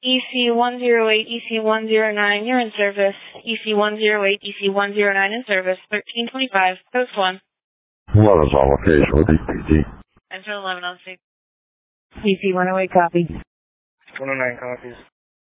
EC108, EC109, you're in service. EC108, EC109 in service. 1325, post 1. What is all location with EPT? Enter 11 on 6. EC108, copy. 109 copies.